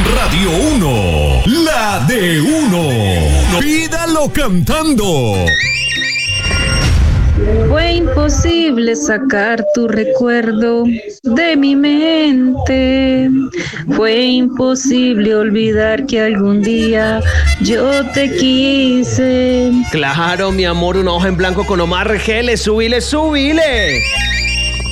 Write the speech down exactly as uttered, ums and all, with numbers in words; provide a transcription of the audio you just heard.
Radio uno, la de uno. Pídalo cantando. Fue imposible sacar tu recuerdo de mi mente. Fue imposible olvidar que algún día yo te quise. Claro, mi amor, una hoja en blanco con Omar Geles. Subile, subile.